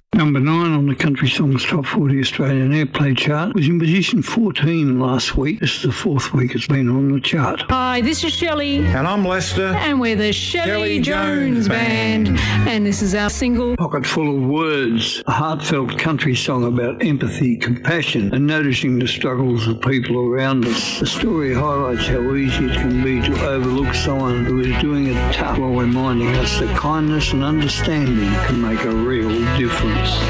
Number 9 on the Country Songs Top 40 Australian Airplay chart was in position 14 last week. This is the 4th week it's been on the chart. Hi, this is Shelley. And I'm Lester. And we're the Shelley Jones Band. And this is our single, Pocket Full of Words, a heartfelt country song about empathy, compassion, and noticing the struggles of people around us. The story highlights how easy it can be to overlook someone who is doing it tough while reminding us that kindness and understanding can make a real difference.